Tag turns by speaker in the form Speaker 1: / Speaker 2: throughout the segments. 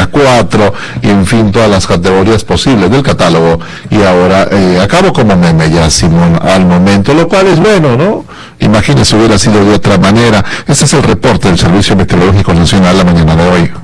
Speaker 1: categoría 4, y en fin, todas las categorías posibles del catálogo, y ahora acabo como meme ya, Simón, al momento, lo cual es bueno, ¿no? Imagínese, hubiera sido de otra manera. Este es el reporte del Servicio Meteorológico Nacional la mañana de hoy.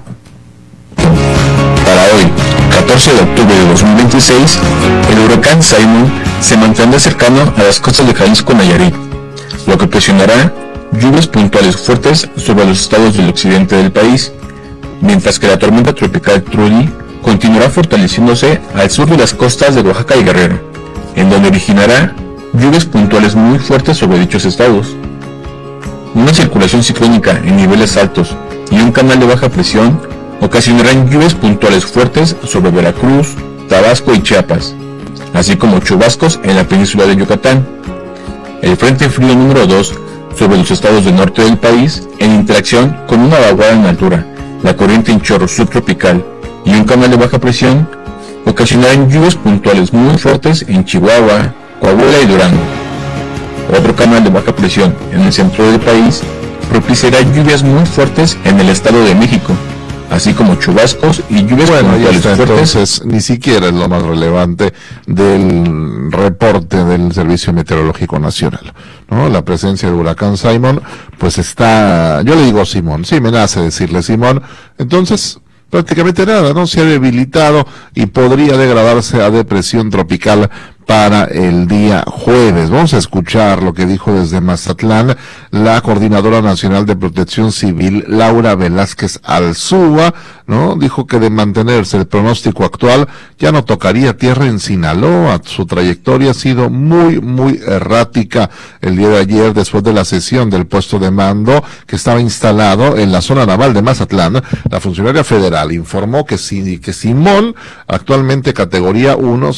Speaker 2: Para hoy, 14 de octubre de 2026, el huracán Simon se mantendrá cercano a las costas de Jalisco y Nayarit, lo que ocasionará lluvias puntuales fuertes sobre los estados del occidente del país, mientras que la tormenta tropical Trudy continuará fortaleciéndose al sur de las costas de Oaxaca y Guerrero, en donde originará lluvias puntuales muy fuertes sobre dichos estados. Una circulación ciclónica en niveles altos y un canal de baja presión ocasionarán lluvias puntuales fuertes sobre Veracruz, Tabasco y Chiapas, así como chubascos en la península de Yucatán. El frente frío número 2 sobre los estados del norte del país, en interacción con una vaguada en altura, la corriente en chorro subtropical y un canal de baja presión, ocasionarán lluvias puntuales muy fuertes en Chihuahua, Coahuila y Durango. Otro canal de baja presión en el centro del país propiciará lluvias muy fuertes en el Estado de México, así como chubascos y lluvias puntuales fuertes.
Speaker 1: Entonces, ni siquiera es lo más relevante del reporte del Servicio Meteorológico Nacional, ¿no? La presencia del huracán Simon, pues está, yo le digo Simón, sí me nace decirle Simón, entonces prácticamente nada, ¿no? Se ha debilitado y podría degradarse a depresión tropical para el día jueves. Vamos a escuchar lo que dijo desde Mazatlán la Coordinadora Nacional de Protección Civil, Laura Velázquez Alzúa, ¿no? Dijo que de mantenerse el pronóstico actual ya no tocaría tierra en Sinaloa. Su trayectoria ha sido muy errática. El día de ayer, después de la sesión del puesto de mando que estaba instalado en la zona naval de Mazatlán, la funcionaria federal informó que Simón, actualmente categoría 1,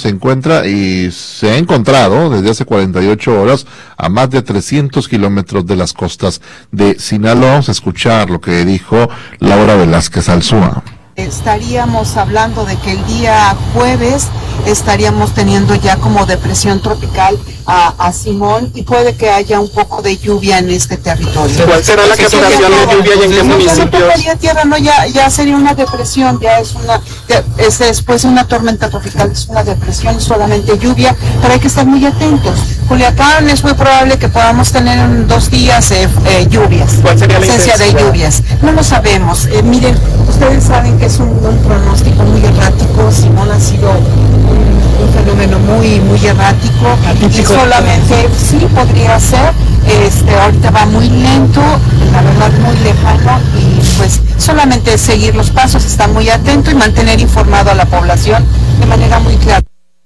Speaker 1: se ha encontrado desde hace 48 horas a más de 300 kilómetros de las costas de Sinaloa. Vamos a escuchar lo que dijo Laura Velázquez Alzúa.
Speaker 3: Estaríamos hablando de que el día jueves estaríamos teniendo ya como depresión tropical a Simón, y puede que haya un poco de lluvia en este territorio.
Speaker 4: ¿Cuál será la captación de lluvia y en qué municipios?
Speaker 3: No tocaría tierra, no, ya sería una depresión, es después de una tormenta tropical, es una depresión, solamente lluvia, pero hay que estar muy atentos. Culiacán es muy probable que podamos tener en 2 días lluvias.
Speaker 4: ¿Cuál sería la
Speaker 3: presencia de lluvias? No lo sabemos. Miren, ustedes saben que es un pronóstico muy errático. Simón ha sido un fenómeno muy errático, y solamente sí podría ser, ahorita va muy lento, la verdad muy lejano, y pues solamente seguir los pasos, estar muy atento y mantener informado a la población de manera muy clara.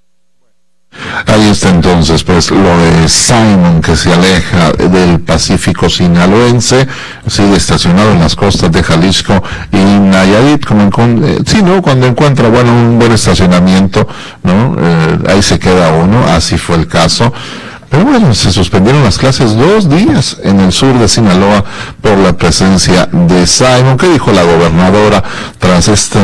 Speaker 1: Ahí está entonces pues lo de Simon, que se aleja del Pacífico sinaloense, sigue estacionado en las costas de Jalisco y Nayarit, cuando encuentra un buen estacionamiento, ¿no? Ahí se queda uno, así fue el caso. Pero bueno, se suspendieron las clases 2 días en el sur de Sinaloa por la presencia de Simon. ¿Qué dijo la gobernadora tras esta,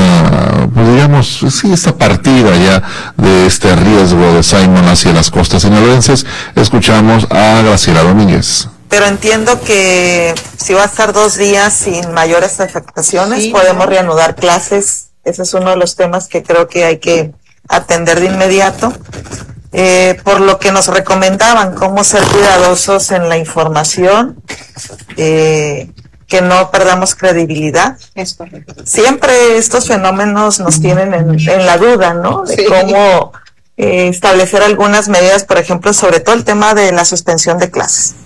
Speaker 1: esta partida ya de este riesgo de Simon hacia las costas sinaloenses? Escuchamos a Graciela Domínguez.
Speaker 5: Pero entiendo que si va a estar 2 días sin mayores afectaciones, sí, podemos reanudar clases. Ese es uno de los temas que creo que hay que atender de inmediato. Por lo que nos recomendaban cómo ser cuidadosos en la información, que no perdamos credibilidad. Es correcto. Siempre estos fenómenos nos tienen en la duda, ¿no? De cómo establecer algunas medidas, por ejemplo, sobre todo el tema de la suspensión de clases.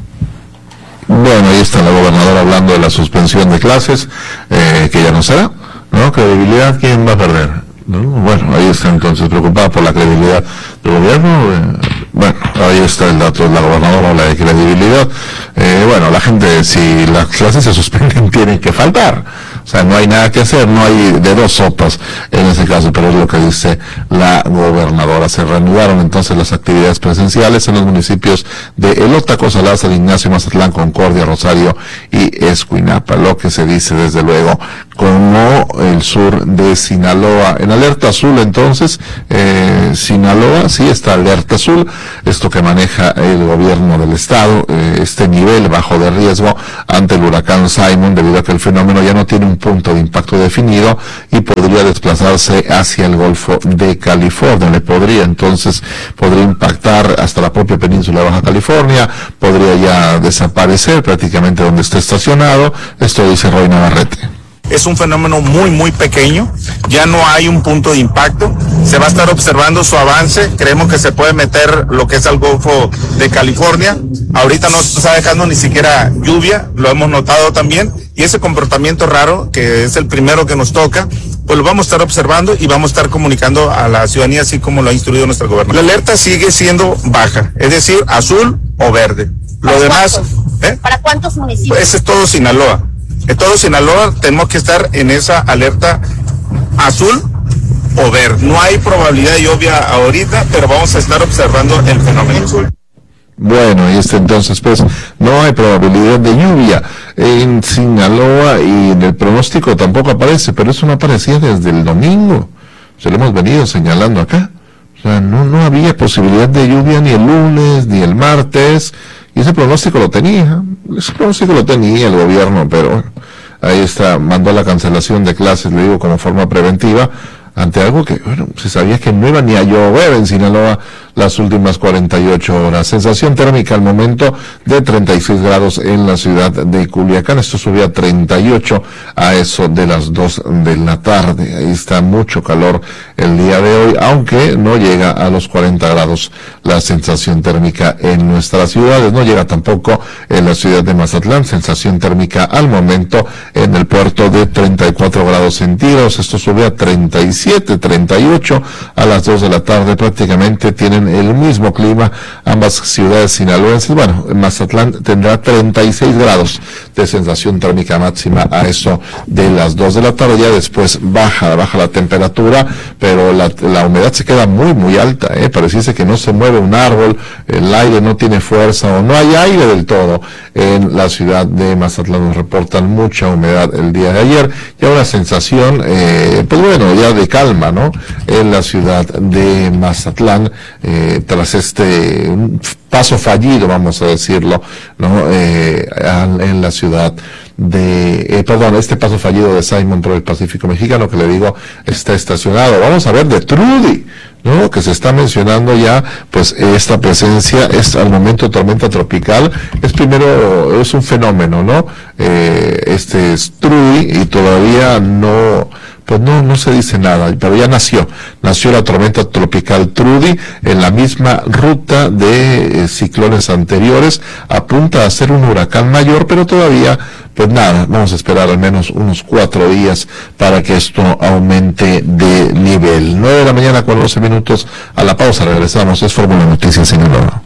Speaker 1: Bueno, ahí está la gobernadora hablando de la suspensión de clases, que ya no será, ¿no? Credibilidad, ¿quién va a perder? ¿No? Bueno, ahí está entonces preocupada por la credibilidad del gobierno. Bueno, ahí está el dato, la gobernadora habla de credibilidad. La gente, si las clases se suspenden, tienen que faltar. O sea, no hay nada que hacer, no hay de dos sopas en ese caso, pero es lo que dice la gobernadora. Se reanudaron entonces las actividades presenciales en los municipios de Elota, Cosalá, San Ignacio, Mazatlán, Concordia, Rosario y Escuinapa. Lo que se dice desde luego como el sur de Sinaloa. En alerta azul entonces, Sinaloa sí está alerta azul, esto que maneja el gobierno del estado, este nivel bajo de riesgo ante el huracán Simon, debido a que el fenómeno ya no tiene un un punto de impacto definido y podría desplazarse hacia el Golfo de California. Podría impactar hasta la propia península de Baja California, podría ya desaparecer prácticamente donde está estacionado. Esto dice Roy Navarrete.
Speaker 6: Es un fenómeno muy pequeño, ya no hay un punto de impacto, se va a estar observando su avance, creemos que se puede meter lo que es al Golfo de California, ahorita no está dejando ni siquiera lluvia, lo hemos notado también, y ese comportamiento raro, que es el primero que nos toca, pues lo vamos a estar observando y vamos a estar comunicando a la ciudadanía así como lo ha instruido nuestro gobierno. La alerta sigue siendo baja, es decir, azul o verde. Lo demás,
Speaker 7: ¿Para cuántos municipios?
Speaker 6: Ese es todo Sinaloa. En todo Sinaloa tenemos que estar en esa alerta azul o verde. No hay probabilidad de lluvia ahorita, pero vamos a estar observando el fenómeno.
Speaker 1: Bueno, y entonces pues no hay probabilidad de lluvia en Sinaloa y en el pronóstico tampoco aparece, pero eso no aparecía desde el domingo. Se lo hemos venido señalando acá. O sea, no había posibilidad de lluvia ni el lunes ni el martes. Y ese pronóstico lo tenía el gobierno, pero bueno, ahí está, mandó la cancelación de clases, le digo, como forma preventiva, ante algo que, bueno, se sabía que no iba ni a llover en Sinaloa las últimas 48 horas. Sensación térmica al momento de 36 grados en la ciudad de Culiacán. Esto subía a 38 a eso de las 2 de la tarde. Ahí está mucho calor el día de hoy, aunque no llega a los 40 grados la sensación térmica en nuestras ciudades. No llega tampoco en la ciudad de Mazatlán. Sensación térmica al momento en el puerto de 34 grados centígrados. Esto sube a 37, 38 a las 2 de la tarde. Prácticamente tienen el mismo clima ambas ciudades sinaloenses. Bueno, Mazatlán tendrá 36 grados de sensación térmica máxima a eso de las 2 de la tarde. Ya después baja la temperatura, pero la humedad se queda muy alta, pareciese que no se mueve un árbol, el aire no tiene fuerza o no hay aire del todo en la ciudad de Mazatlán. Nos reportan mucha humedad el día de ayer, ya una sensación pues bueno, ya de calma, ¿no? En la ciudad de Mazatlán, tras este paso fallido, vamos a decirlo, ¿no? En la ciudad de, este paso fallido de Simon por el Pacífico Mexicano, que le digo, está estacionado. Vamos a ver de Trudy, ¿no? Que se está mencionando ya, pues esta presencia es al momento tormenta tropical, es un fenómeno, ¿no? Este es Trudy y todavía no se dice nada, pero ya nació la tormenta tropical Trudy en la misma ruta de ciclones anteriores, apunta a ser un huracán mayor, pero todavía, pues nada, vamos a esperar al menos unos 4 días para que esto aumente de nivel. 9 de la mañana con 12 minutos, a la pausa regresamos, es Fórmula Noticias Sinaloa.